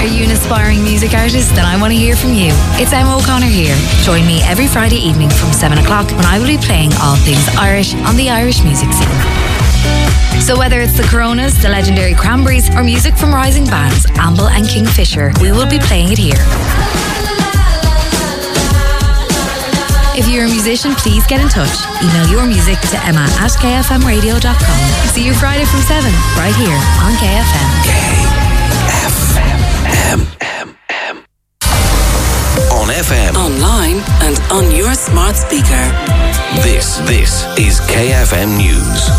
you an aspiring music artist? Then I want to hear from you. It's Emma O'Connor here. Join me every Friday evening from 7 o'clock when I will be playing all things Irish on the Irish music scene. So whether it's the Coronas, the legendary Cranberries, or music from rising bands Amble and Kingfisher, we will be playing it here. If you're a musician, please get in touch. Email your music to emma@kfmradio.com. See you Friday from 7, right here on KFM. KFM. On FM. Online and on your smart speaker. This is KFM News.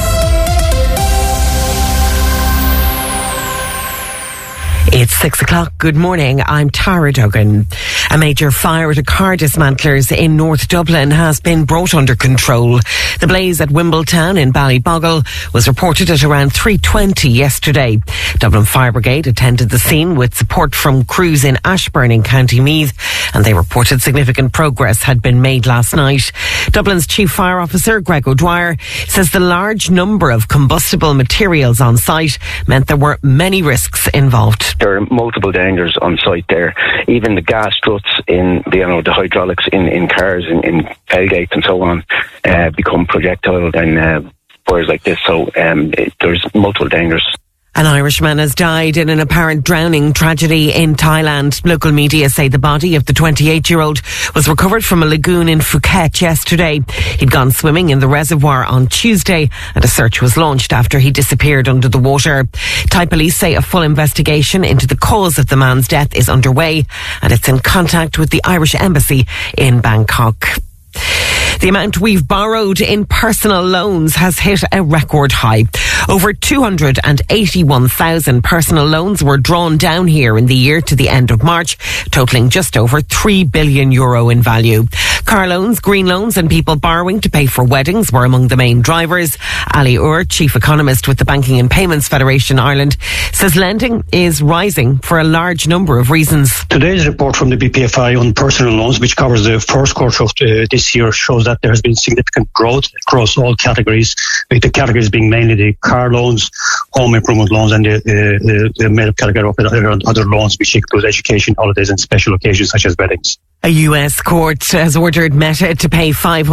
It's 6 o'clock. Good morning. I'm Tara Duggan. A major fire at a car dismantlers in North Dublin has been brought under control. The blaze at Wimbletown in Ballyboggle was reported at around 3:20 yesterday. Dublin Fire Brigade attended the scene with support from crews in Ashburn in County Meath, and they reported significant progress had been made last night. Dublin's Chief Fire Officer, Greg O'Dwyer, says the large number of combustible materials on site meant there were many risks involved. There are multiple dangers on site there. Even the gas struts in the hydraulics in cars, in tailgates and so on, become projectile and fires like this. So there's multiple dangers. An Irishman has died in an apparent drowning tragedy in Thailand. Local media say the body of the 28-year-old was recovered from a lagoon in Phuket yesterday. He'd gone swimming in the reservoir on Tuesday, and a search was launched after he disappeared under the water. Thai police say a full investigation into the cause of the man's death is underway, and it's in contact with the Irish Embassy in Bangkok. The amount we've borrowed in personal loans has hit a record high. Over 281,000 personal loans were drawn down here in the year to the end of March, totalling just over €3 billion in value. Car loans, green loans and people borrowing to pay for weddings were among the main drivers. Ali Ur, chief economist with the Banking and Payments Federation Ireland, says lending is rising for a large number of reasons. Today's report from the BPFI on personal loans, which covers the first quarter of this year, shows that there has been significant growth across all categories, with the categories being mainly the car loans, home improvement loans, and the middle category of other loans, which include education, holidays, and special occasions such as weddings. A US court has ordered Meta to pay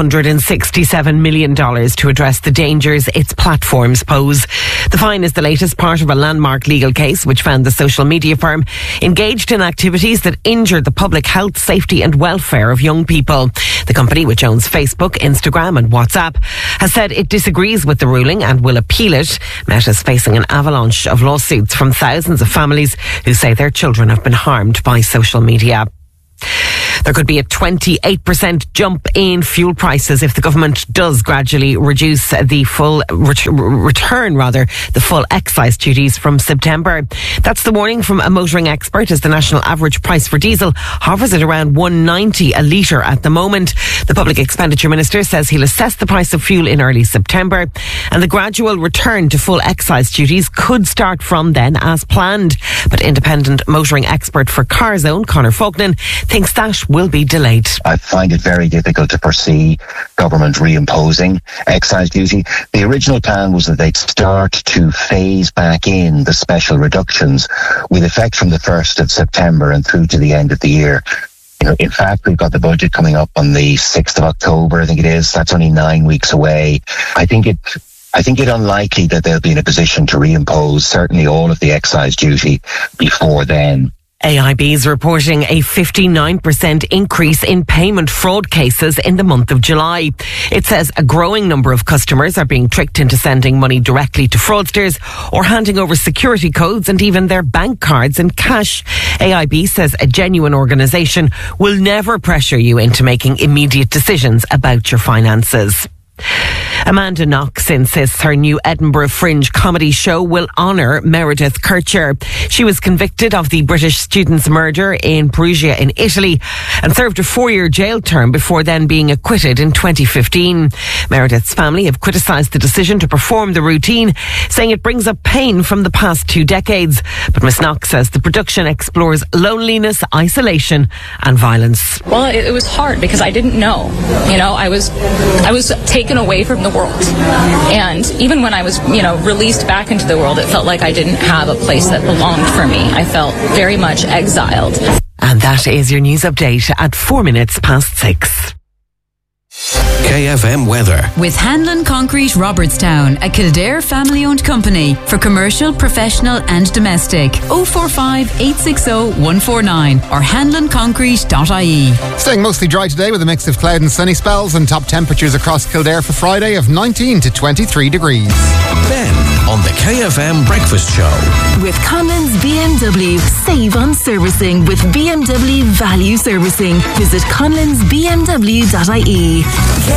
$567 million to address the dangers its platforms pose. The fine is the latest part of a landmark legal case which found the social media firm engaged in activities that injure the public health, safety and welfare of young people. The company, which owns Facebook, Instagram and WhatsApp, has said it disagrees with the ruling and will appeal it. Meta is facing an avalanche of lawsuits from thousands of families who say their children have been harmed by social media. There could be a 28% jump in fuel prices if the government does gradually reduce the full return the full excise duties from September. That's the warning from a motoring expert, as the national average price for diesel hovers at around $1.90 a litre at the moment. The Public Expenditure Minister says he'll assess the price of fuel in early September, and the gradual return to full excise duties could start from then as planned. But independent motoring expert for CarZone, Conor Fognan, thinks that will be delayed. I find it very difficult to foresee government reimposing excise duty. The original plan was that they'd start to phase back in the special reductions with effect from the 1st of September and through to the end of the year. In fact, we've got the budget coming up on the 6th of October, I think it is. That's only 9 weeks away. I think it unlikely that they'll be in a position to reimpose certainly all of the excise duty before then. AIB is reporting a 59% increase in payment fraud cases in the month of July. It says a growing number of customers are being tricked into sending money directly to fraudsters or handing over security codes and even their bank cards in cash. AIB says a genuine organisation will never pressure you into making immediate decisions about your finances. Amanda Knox insists her new Edinburgh Fringe comedy show will honour Meredith Kercher. She was convicted of the British student's murder in Perugia in Italy and served a 4-year jail term before then being acquitted in 2015. Meredith's family have criticised the decision to perform the routine, saying it brings up pain from the past 2 decades. But Miss Knox says the production explores loneliness, isolation and violence. Well, it was hard because I didn't know. I was taken taken away from the world. And even when I was, released back into the world, it felt like I didn't have a place that belonged for me. I felt very much exiled. And that is your news update at 6:04. KFM weather. With Hanlon Concrete Robertstown, a Kildare family-owned company for commercial, professional and domestic. 045 860 149 or hanlonconcrete.ie. Staying mostly dry today with a mix of cloud and sunny spells, and top temperatures across Kildare for Friday of 19 to 23 degrees. Ben on the KFM Breakfast Show. With Conlon's BMW. Save on servicing with BMW Value Servicing. Visit conlonsbmw.ie.